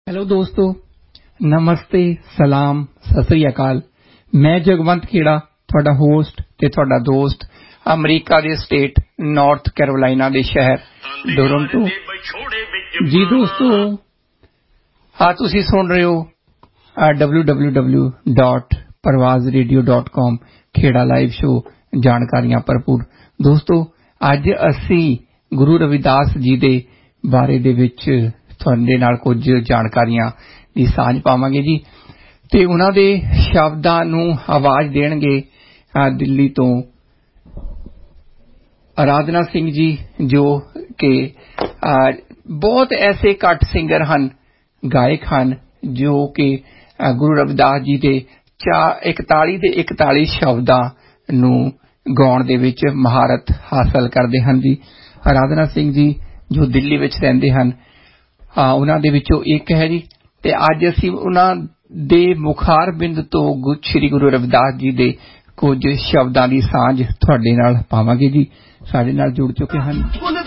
Hello दोस्तों, नमस्ते, सलाम, सत श्री अकाल। मैं जगवंत खेड़ा, ਤੁਹਾਡਾ ਹੋਸਟ ਤੇ ਤੁਹਾਡਾ ਦੋਸਤ ਅਮਰੀਕਾ ਦੇ ਸਟੇਟ ਨਾਰਥ ਕੈਰੋਲਾਈਨਾ ਦੇ ਸ਼ਹਿਰ ਟੋਰਾਂਟੋ। ਜੀ ਦੋਸਤੋ, ਤੁਸੀਂ ਸੁਣ ਰਹੇ ਹੋ www.parvazradio.com ਖੇੜਾ ਲਾਈਵ ਸ਼ੋ, ਜਾਣਕਾਰੀਆਂ ਭਰਪੂਰ। ਦੋਸਤੋ, ਅੱਜ ਅਸੀਂ ਗੁਰੂ ਰਵਿਦਾਸ ਜੀ ਦੇ ਬਾਰੇ ਦੇ ਵਿੱਚ ਤੁਹਾਡੇ ਨਾਲ ਕੁਝ ਜਾਣਕਾਰੀਆਂ ਦੀ ਸਾਂਝ ਪਾਵਾਂਗੇ ਜੀ, ਤੇ ਉਹਨਾਂ ਦੇ ਸ਼ਬਦਾਂ ਨੂੰ ਆਵਾਜ਼ ਦੇਣਗੇ ਦਿੱਲੀ ਤੋਂ ਆਰਾਧਨਾ ਸਿੰਘ ਜੀ, ਜੋ ਕਿ ਬਹੁਤ ਐਸੇ ਘੱਟ ਸਿੰਗਰ ਹਨ, ਗਾਇਕ ਹਨ, ਜੋ ਕਿ ਗੁਰੂ ਰਵਿਦਾਸ ਜੀ ਦੇ 41 ਸ਼ਬਦਾਂ ਨੂੰ ਗਾਉਣ ਦੇ ਵਿੱਚ ਮਹਾਰਤ ਹਾਸਲ ਕਰਦੇ ਹਨ ਜੀ। ਆਰਾਧਨਾ ਸਿੰਘ ਜੀ ਜੋ ਦਿੱਲੀ ਵਿੱਚ ਰਹਿੰਦੇ ਹਨ, ਉਹਨਾਂ ਦੇ ਵਿੱਚੋਂ ਇੱਕ ਹੈ ਜੀ। ਤੇ ਅੱਜ ਅਸੀਂ ਉਹਨਾਂ ਦੇ ਮੁਖਾਰ ਬਿੰਦ ਤੋਂ ਸ੍ਰੀ ਗੁਰੂ ਰਵਿਦਾਸ ਜੀ ਦੇ ਕੁਝ ਸ਼ਬਦਾਂ ਦੀ ਸਾਂਝ ਤੁਹਾਡੇ ਨਾਲ ਪਾਵਾਂਗੇ ਜੀ। ਸਾਡੇ ਨਾਲ ਜੁੜ ਚੁੱਕੇ ਹਨ